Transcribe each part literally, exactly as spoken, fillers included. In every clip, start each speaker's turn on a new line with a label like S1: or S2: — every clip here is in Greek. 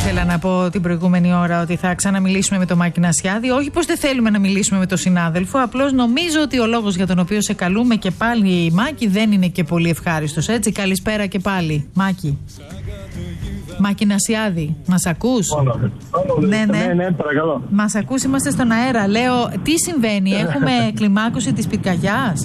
S1: ήθελα να πω την προηγούμενη ώρα ότι θα ξαναμιλήσουμε με τον Μάκη Νασιάδη. Όχι πως δεν θέλουμε να μιλήσουμε με τον συνάδελφο, απλώς νομίζω ότι ο λόγος για τον οποίο σε καλούμε και πάλι, Μάκη, δεν είναι και πολύ ευχάριστος, έτσι. Καλησπέρα και πάλι, Μάκη. Μάκη Νασιάδη, μας ακούς?
S2: Όλο. Όλο.
S1: Ναι, ναι.
S2: ναι, ναι, παρακαλώ.
S1: Μας ακούς, είμαστε στον αέρα. Λέω, τι συμβαίνει, έχουμε κλιμάκωση της πυρκαγιάς?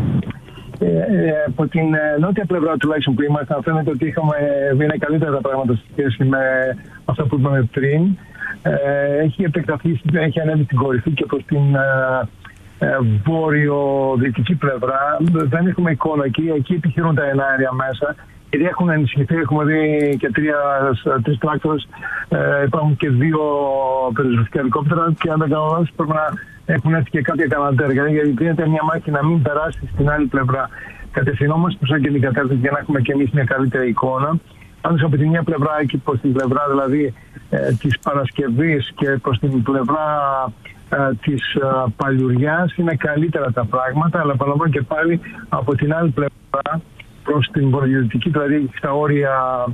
S2: Ε, ε, από την νότια πλευρά τουλάχιστον που ήμασταν, φαίνεται ότι είχαμε βγει καλύτερα τα πράγματα σε σχέση με αυτά που είπαμε πριν. Ε, έχει επεκταθεί, έχει ανέβει στην κορυφή και προς την ε, ε, βόρειο-δυτική πλευρά. Δεν έχουμε εικόνα εκεί, εκεί επιχειρούν τα εναέρια μέσα. Γιατί έχουν ενισχυθεί, έχουμε δει και τρία, τρεις τράκτορες, ε, υπάρχουν και δύο πυροσβεστικά ελικόπτερα και αν δεν κάνω λάθος πρέπει να έχουν έρθει και κάποια καναντέρια, γιατί γίνεται μια μάχη να μην περάσει στην άλλη πλευρά. Κατευθυνόμαστε προς αυτή την κατεύθυνση για να έχουμε και εμείς μια καλύτερη εικόνα. Πάντως από τη μια πλευρά, εκεί προς την πλευρά δηλαδή ε, της Παρασκευής και προς την πλευρά ε, της ε, Παλιουριάς είναι καλύτερα τα πράγματα, αλλά παραλαμβάνω και πάλι από την άλλη πλευρά προς την βορειοδυτική, δηλαδή στα όρια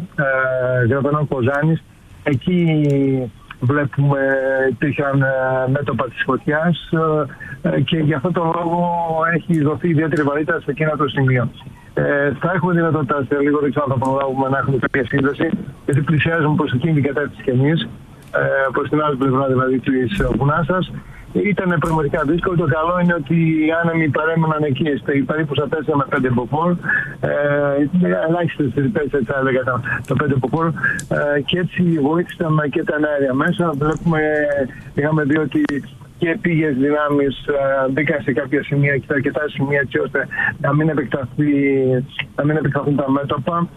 S2: ε, Γραβενών Κοζάνης, εκεί βλέπουμε υπήρχαν ε, μέτωπα της φωτιάς ε, και γι' αυτό το λόγο έχει δοθεί ιδιαίτερη βαρύτητα σε εκείνο το σημείο. Ε, θα έχουμε δυνατότητα σε λίγο, δεν ξέρω αν θα προλάβουμε να έχουμε κάποια σύνδεση, γιατί πλησιάζουμε προς εκείνη την κατεύθυνση και εμείς, ε, προς την άλλη πλευρά δηλαδή της Βουνάσας. Ήταν πραγματικά δύσκολο. Το καλό είναι ότι οι άνεμοι παρέμειναν εκεί, περίπου στα τέσσερα με πέντε μποφόρ. Ε, ελάχιστες ρηπές, έτσι θα έλεγα, το πέντε μποφόρ. Ε, και έτσι βοήθησαν και τα εναέρια μέσα. Βλέπουμε, είχαμε δει ότι και πήγες δυνάμεις ε, μπήκαν σε κάποια σημεία και τα αρκετά σημεία, έτσι ώστε να μην, επεκταθεί, να μην επεκταθούν τα μέτωπα.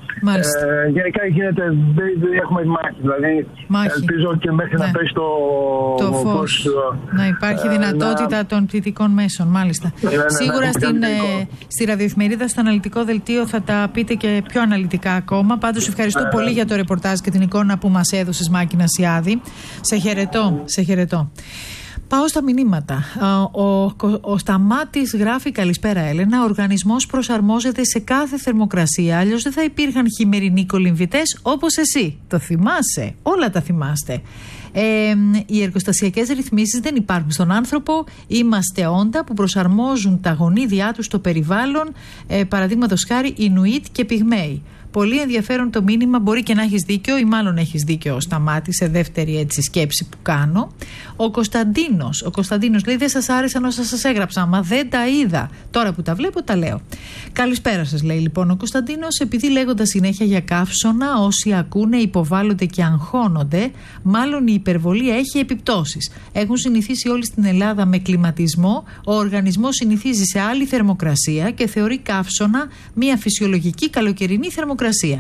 S2: Ε, γενικά γίνεται, δεν έχουμε μάχη. Δηλαδή, μάχη. Ελπίζω και μέχρι ναι. να πέσει το,
S1: το φως. φως. Να υπάρχει ε, δυνατότητα να... των πληθυντικών μέσων, μάλιστα. Ναι, ναι, ναι, Σίγουρα ναι, στην, ε, στη ραδιοεφημερίδα, στο αναλυτικό δελτίο, θα τα πείτε και πιο αναλυτικά ακόμα. Πάντως, ευχαριστώ ε, πολύ για το ρεπορτάζ και την εικόνα που μας έδωσες, Μάκη Νασιάδη. Σε χαιρετώ. Σε χαιρετώ. Πάω στα μηνύματα. Ο, ο, ο Σταμάτης γράφει: καλησπέρα, Έλενα. Ο οργανισμός προσαρμόζεται σε κάθε θερμοκρασία. Αλλιώς δεν θα υπήρχαν χειμερινοί κολυμβητές όπως εσύ. Το θυμάσαι. Όλα τα θυμάστε. Ε, οι εργοστασιακές ρυθμίσεις δεν υπάρχουν στον άνθρωπο. Είμαστε όντα που προσαρμόζουν τα γονίδια τους στο περιβάλλον. Ε, Παραδείγματος χάρη, Ινουίτ και Πυγμαίοι. Πολύ ενδιαφέρον το μήνυμα, μπορεί και να έχεις δίκιο ή μάλλον έχεις δίκιο ο Σταμάτης, σε δεύτερη έτσι σκέψη που κάνω. Ο Κωνσταντίνος, ο Κωνσταντίνος λέει: δεν σας άρεσαν όσα σας έγραψα, μα δεν τα είδα. Τώρα που τα βλέπω τα λέω. Καλησπέρα σας, λέει λοιπόν ο Κωνσταντίνος. Επειδή λέγοντας συνέχεια για καύσωνα, όσοι ακούνε υποβάλλονται και αγχώνονται, μάλλον η υπερβολή έχει επιπτώσεις. Έχουν συνηθίσει όλοι στην Ελλάδα με κλιματισμό, ο οργανισμός συνηθίζει σε άλλη θερμοκρασία και θεωρεί καύσωνα μια φυσιολογική καλοκαιρινή θερμοκρασία.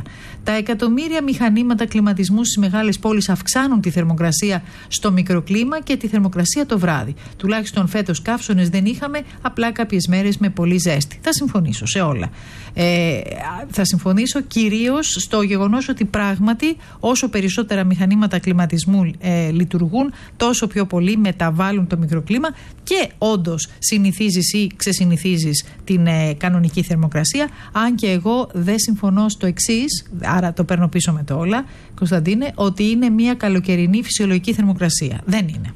S1: Τα εκατομμύρια μηχανήματα κλιματισμού στις μεγάλες πόλεις αυξάνουν τη θερμοκρασία στο μικροκλίμα και τη θερμοκρασία το βράδυ. Τουλάχιστον φέτος καύσωνες δεν είχαμε, απλά κάποιες μέρες με πολύ ζέστη. Θα συμφωνήσω σε όλα. Ε, θα συμφωνήσω κυρίως στο γεγονός ότι πράγματι όσο περισσότερα μηχανήματα κλιματισμού ε, λειτουργούν, τόσο πιο πολύ μεταβάλλουν το μικροκλίμα και όντως συνηθίζεις ή ξεσυνηθίζεις την ε, κανονική θερμοκρασία. Αν και εγώ δεν συμφωνώ στο εξής, άρα το παίρνω πίσω με το όλα, Κωνσταντίνε, ότι είναι μια καλοκαιρινή φυσιολογική θερμοκρασία. Δεν είναι.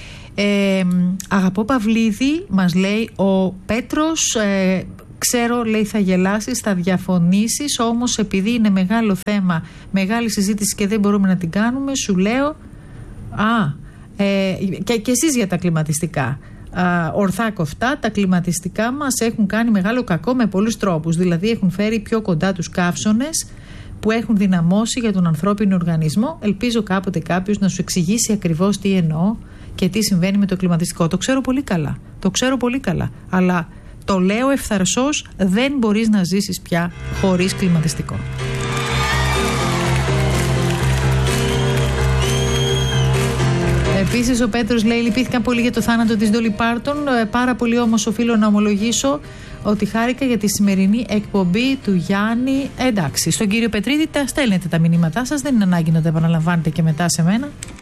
S1: Ε, αγαπώ Παυλίδη, μας λέει ο Πέτρος. Ε, ξέρω, λέει, θα γελάσεις, θα διαφωνήσεις, όμως επειδή είναι μεγάλο θέμα, μεγάλη συζήτηση και δεν μπορούμε να την κάνουμε, σου λέω α, ε, και, και εσείς για τα κλιματιστικά. Uh, ορθά κοφτά, τα κλιματιστικά μας έχουν κάνει μεγάλο κακό με πολλούς τρόπους. Δηλαδή έχουν φέρει πιο κοντά τους καύσωνες που έχουν δυναμώσει για τον ανθρώπινο οργανισμό. Ελπίζω κάποτε κάποιος να σου εξηγήσει ακριβώς τι εννοώ και τι συμβαίνει με το κλιματιστικό. Το ξέρω πολύ καλά. Το ξέρω πολύ καλά. Αλλά το λέω ευθαρσώς, δεν μπορείς να ζήσεις πια χωρίς κλιματιστικό. Επίσης ο Πέτρος λέει: λυπήθηκα πολύ για το θάνατο της Ντόλι Πάρτον. Πάρα πολύ όμως οφείλω να ομολογήσω ότι χάρηκα για τη σημερινή εκπομπή του Γιάννη. Εντάξει, στον κύριο Πετρίδη τα στέλνετε τα μηνύματά σας, δεν είναι ανάγκη να τα επαναλαμβάνετε και μετά σε μένα.